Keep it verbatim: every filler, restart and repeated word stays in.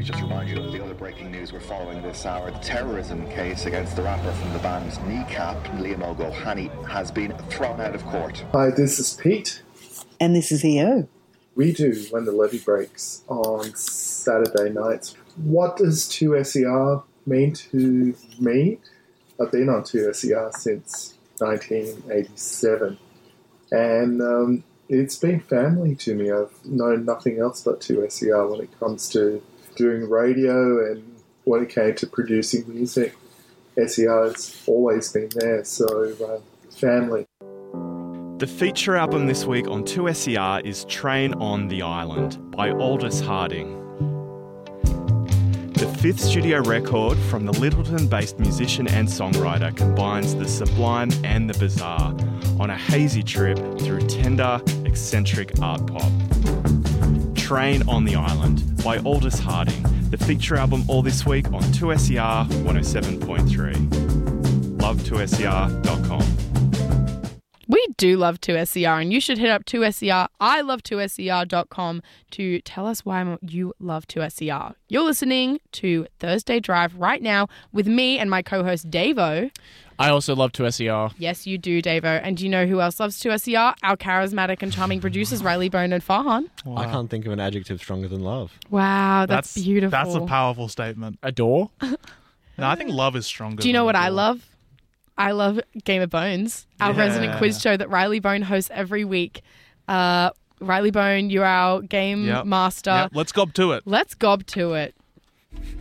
me just remind you of the other breaking news we're following this hour. The terrorism case against the rapper from the band Kneecap, Liam O'Gohany, has been thrown out of court. Hi, this is Pete. And this is E O. We do When the Levee Breaks on Saturday nights. What does two S E R mean to me? I've been on two S E R since nineteen eighty-seven. And um, it's been family to me. I've known nothing else but two S E R when it comes to doing radio and when it came to producing music. S E R has always been there, so uh, family. The feature album this week on two S E R is Train on the Island by Aldous Harding. The fifth studio record from the Littleton-based musician and songwriter combines the sublime and the bizarre on a hazy trip through tender, eccentric art pop. Train on the Island by Aldous Harding, the feature album all this week on two S E R one oh seven point three. love two S E R dot com. We do love two S E R, and you should hit up two S E R, I love two S E R dot com to tell us why you love two S E R. You're listening to Thursday Drive right now with me and my co-host Davo. I also love two S E R. Yes, you do, Davo. And do you know who else loves two S E R? Our charismatic and charming producers, Riley Bone and Farhan. Wow. I can't think of an adjective stronger than love. Wow, that's, that's beautiful. That's a powerful statement. Adore? No, I think love is stronger. Do you know what adore. I love? I love Game of Bones, our yeah. resident quiz show that Riley Bone hosts every week. Uh, Riley Bone, you're our game yep. master. Yep. Let's gob to it. Let's gob to it.